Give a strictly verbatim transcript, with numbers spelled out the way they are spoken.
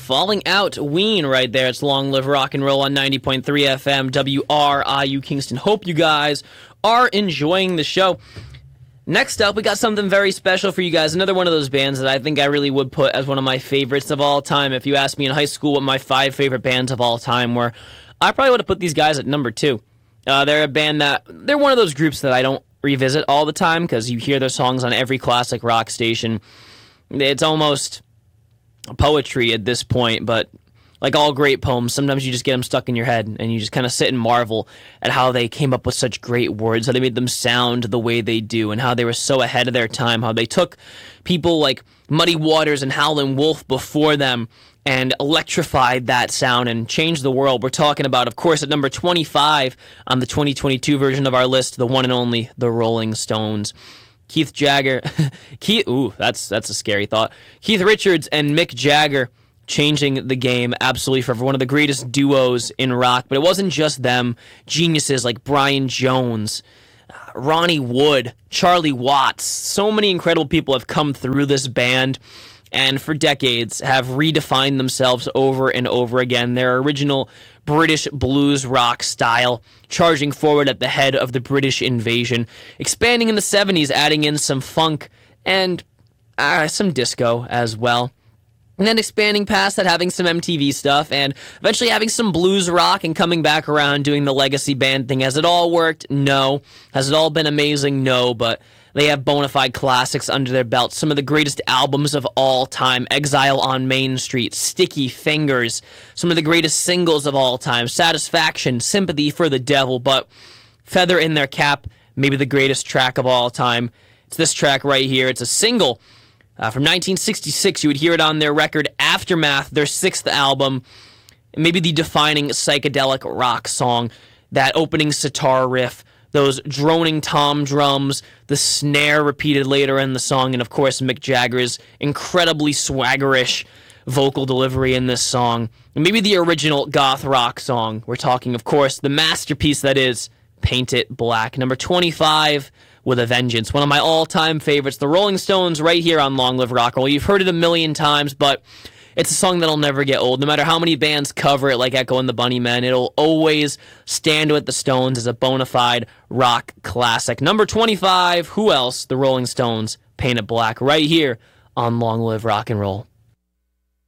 Falling Out, Ween right there. It's Long Live Rock and Roll on ninety point three F M, W R I U Kingston. Hope you guys are enjoying the show. Next up, we got something very special for you guys. Another one of those bands that I think I really would put as one of my favorites of all time. If you asked me in high school what my five favorite bands of all time were, I probably would have put these guys at number two. Uh, they're a band that, they're one of those groups that I don't revisit all the time because you hear their songs on every classic rock station. It's almost poetry at this point, but like all great poems, sometimes you just get them stuck in your head and you just kind of sit and marvel at how they came up with such great words, how they made them sound the way they do, and how they were so ahead of their time, how they took people like Muddy Waters and Howlin' Wolf before them and electrified that sound and changed the world. We're talking about, of course, at number twenty-five on the twenty twenty-two version of our list, the one and only The Rolling Stones. Keith Jagger, Keith, ooh, that's that's a scary thought. Keith Richards and Mick Jagger changing the game absolutely for one of the greatest duos in rock. But it wasn't just them. Geniuses like Brian Jones, Ronnie Wood, Charlie Watts. So many incredible people have come through this band and for decades have redefined themselves over and over again. Their original British blues rock style, charging forward at the head of the British invasion, expanding in the seventies, adding in some funk and uh, some disco as well. And then expanding past that, having some M T V stuff, and eventually having some blues rock and coming back around doing the legacy band thing. Has it all worked? No. Has it all been amazing? No, but they have bona fide classics under their belt. Some of the greatest albums of all time. Exile on Main Street, Sticky Fingers. Some of the greatest singles of all time. Satisfaction, Sympathy for the Devil. But feather in their cap, maybe the greatest track of all time. It's this track right here. It's a single uh, from nineteen sixty-six. You would hear it on their record Aftermath, their sixth album. Maybe the defining psychedelic rock song. That opening sitar riff. Those droning tom drums, the snare repeated later in the song, and of course Mick Jagger's incredibly swaggerish vocal delivery in this song. And maybe the original goth rock song. We're talking, of course, the masterpiece that is Paint It Black. Number twenty-five with a vengeance. One of my all-time favorites. The Rolling Stones right here on Long Live Rock and Roll. You've heard it a million times, but it's a song that'll never get old. No matter how many bands cover it, like Echo and the Bunnymen, it'll always stand with the Stones as a bona fide rock classic. Number twenty-five, who else? The Rolling Stones, Paint It Black, right here on Long Live Rock and Roll.